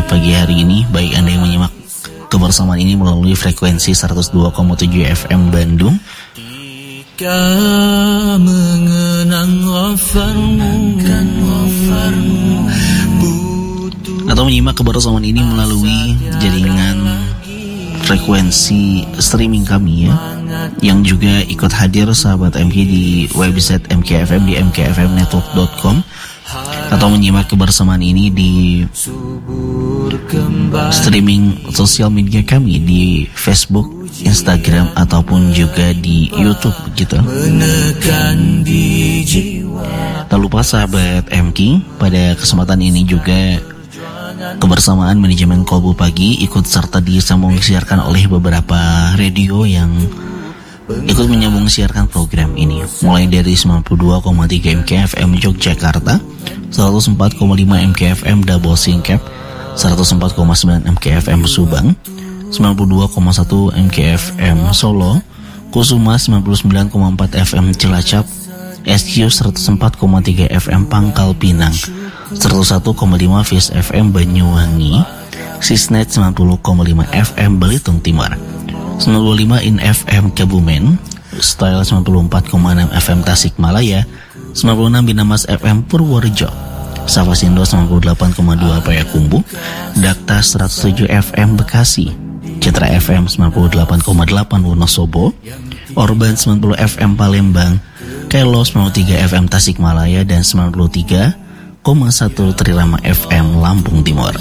pagi hari ini, baik Anda yang menyimak kebersamaan ini melalui frekuensi 102,7 FM Bandung, atau menyimak kebersamaan ini melalui jaringan frekuensi streaming kami ya, yang juga ikut hadir sahabat MK di website MKFM di mkfmnetwork.com, atau menyimak kebersamaan ini di streaming sosial media kami di Facebook, Instagram, ataupun juga di YouTube gitu. Tak lupa sahabat MK, pada kesempatan ini juga kebersamaan manajemen Kolbu Pagi ikut serta disambung siarkan oleh beberapa radio yang ikut menyambung siarkan program ini, mulai dari 92,3 MKFM Yogyakarta, 104,5 MKFM Double Singkep, 104,9 MKFM Subang, 92,1 MKFM Solo, Kusuma 99,4 FM Cilacap, SQ 104,3 FM Pangkal Pinang, 101,5 Vis FM Banyuwangi, Sisnet 90,5 FM Belitung Timur, 95 In FM Kebumen, Style 94,6 FM Tasikmalaya, 96 Binamas FM Purworejo, Safasindo 98,2 Payakumbuh, Dakta 107 FM Bekasi, Citra FM 98,8 Wonosobo, Orban 90 FM Palembang, Kelo 93 FM Tasikmalaya, dan 93,1 Trirama FM Lampung Timur.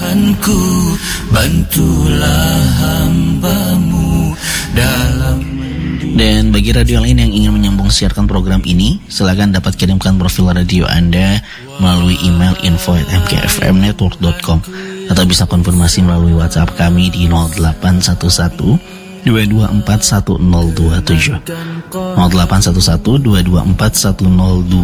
Bantulah hambamu dalam. Dan bagi radio lain yang ingin menyambung siarkan program ini, silakan dapat kirimkan profil radio Anda melalui email info@mkfmnetwork.com, atau bisa konfirmasi melalui WhatsApp kami di 0811 224 1027 0811 224 1027.